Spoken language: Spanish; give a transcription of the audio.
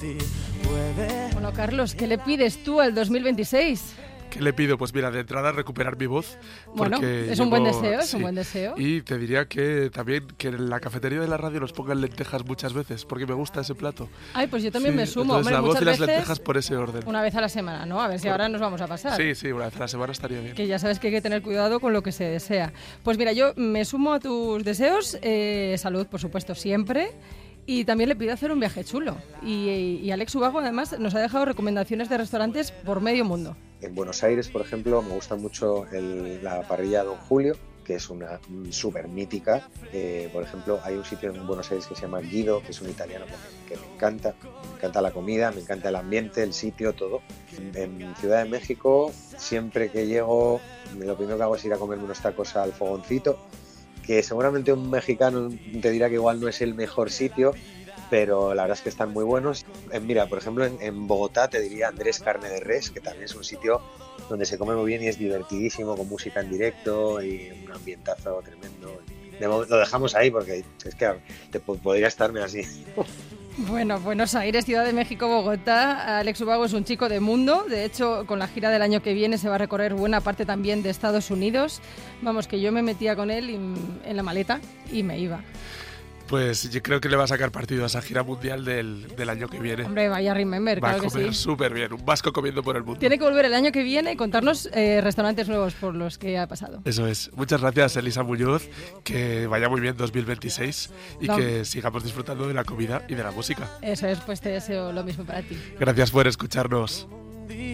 Bueno, Carlos, ¿qué le pides tú al 2026? ¿Qué le pido? Pues mira, de entrada recuperar mi voz. Bueno, es un buen deseo, es un buen deseo. Y te diría que también que en la cafetería de la radio nos pongan lentejas muchas veces, porque me gusta ese plato. Ay, pues yo también me sumo. Entonces, Hombre, la voz muchas y las veces, lentejas por ese orden. una vez a la semana, ¿no? A ver si ahora nos vamos a pasar. Sí, una vez a la semana estaría bien. Que ya sabes que hay que tener cuidado con lo que se desea. Pues mira, yo me sumo a tus deseos. Salud, por supuesto, siempre. Y también le pido hacer un viaje chulo. Y Alex Ubago, además, nos ha dejado recomendaciones de restaurantes por medio mundo. En Buenos Aires, por ejemplo, me gusta mucho la parrilla Don Julio, que es una súper mítica. Por ejemplo, hay un sitio en Buenos Aires que se llama Guido, que es un italiano que me encanta. Me encanta la comida, me encanta el ambiente, el sitio, todo. En Ciudad de México, siempre que llego, lo primero que hago es ir a comerme unos tacos al Fogoncito, que seguramente un mexicano te dirá que igual no es el mejor sitio, pero la verdad es que están muy buenos. Mira, por ejemplo, en Bogotá te diría Andrés Carne de Res, que también es un sitio donde se come muy bien y es divertidísimo, con música en directo y un ambientazo tremendo. Lo dejamos ahí porque es que podría estarme así. Bueno, Buenos Aires, Ciudad de México, Bogotá. Alex Ubago es un chico de mundo. De hecho, con la gira del año que viene se va a recorrer buena parte también de Estados Unidos. Vamos, que yo me metía con él en la maleta y me iba. Pues yo creo que le va a sacar partido a esa gira mundial del año que viene. Hombre, vaya Remember, claro que sí. Va a comer súper bien, un vasco comiendo por el mundo. Tiene que volver el año que viene y contarnos restaurantes nuevos por los que ha pasado. Eso es. Muchas gracias, Elisa Muñoz. Que vaya muy bien 2026 y que sigamos disfrutando de la comida y de la música. Eso es, pues te deseo lo mismo para ti. Gracias por escucharnos.